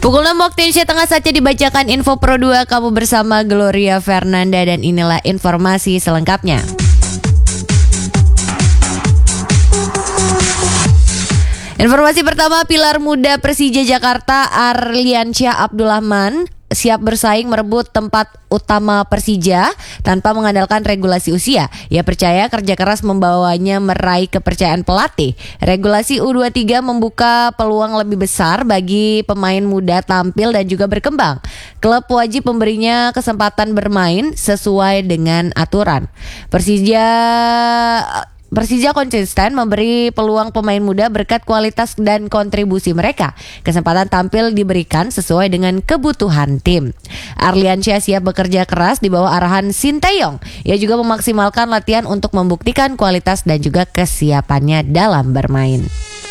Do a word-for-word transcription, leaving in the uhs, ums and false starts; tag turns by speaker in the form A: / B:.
A: Pukul enam waktu Indonesia Tengah saatnya dibacakan info Pro dua. Kamu bersama Gloria Fernanda dan inilah informasi selengkapnya. Informasi pertama, pilar muda Persija Jakarta Arliansyah Abdurrahman siap bersaing merebut tempat utama Persija tanpa mengandalkan regulasi usia. Ia percaya kerja keras membawanya meraih kepercayaan pelatih. Regulasi U dua puluh tiga membuka peluang lebih besar bagi pemain muda tampil dan juga berkembang. Klub wajib memberinya kesempatan bermain sesuai dengan aturan. Persija Persija konsisten memberi peluang pemain muda berkat kualitas dan kontribusi mereka. Kesempatan tampil diberikan sesuai dengan kebutuhan tim. Arliansyah siap bekerja keras di bawah arahan Sinteyong. Ia juga memaksimalkan latihan untuk membuktikan kualitas dan juga kesiapannya dalam bermain.